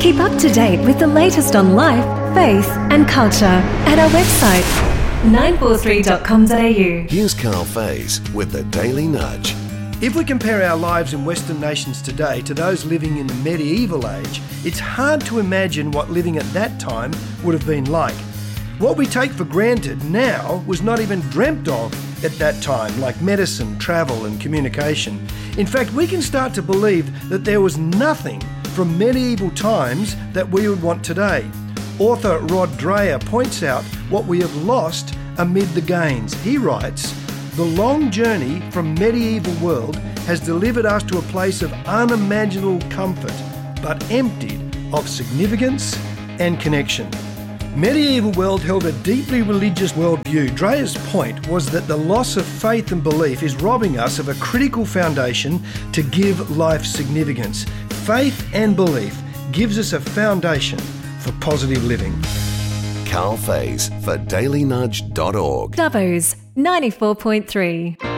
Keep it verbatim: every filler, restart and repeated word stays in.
Keep up to date with the latest on life, faith and culture at our website, nine four three dot com dot a u. Here's Carl Faze with the Daily Nudge. If we compare our lives in Western nations today to those living in the medieval age, it's hard to imagine what living at that time would have been like. What we take for granted now was not even dreamt of at that time, like medicine, travel and communication. In fact, we can start to believe that there was nothing from medieval times that we would want today. Author Rod Dreher points out what we have lost amid the gains. He writes, "The long journey from medieval world has delivered us to a place of unimaginable comfort, but emptied of significance and connection." Medieval world held a deeply religious worldview. Dreher's point was that the loss of faith and belief is robbing us of a critical foundation to give life significance. Faith and belief gives us a foundation for positive living. Carl Faze for daily nudge dot org. Dubbo's ninety-four point three.